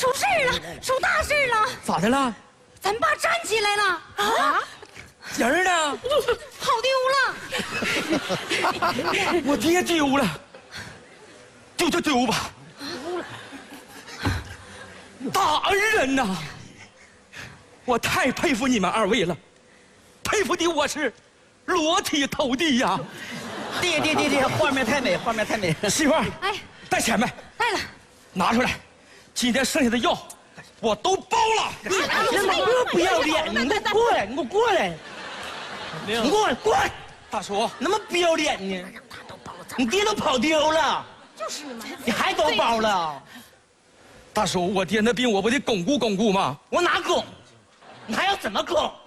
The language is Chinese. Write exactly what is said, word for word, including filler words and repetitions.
出事了，出大事了！ 咋的了？ 咱爸站起来了啊！ 人呢？ 跑丢了！ 我爹丢了，丢就丢吧。大恩人呐！我太佩服你们二位了，佩服的我是裸体投地呀！ 爹爹爹爹，画面太美，画面太美。 媳妇儿， 哎， 带钱没？ 带了。 拿出来，今天剩下的药我都包了。 你他妈不要脸！你给我过来，你给我过来！你给我过来！ 大叔， 那么不要脸呢？你爹都跑丢了， 就是嘛， 你还都包了？ 大叔，我爹那病我不得巩固巩固吗？ 我哪拱？你还要怎么拱？